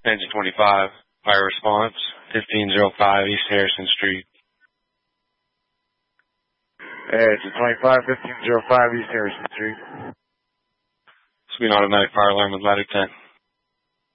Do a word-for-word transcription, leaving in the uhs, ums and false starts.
Engine twenty-five, fire response, fifteen oh five East Harrison Street. Engine twenty-five, fifteen oh five East Harrison Street. This will be an automatic fire alarm with ladder ten.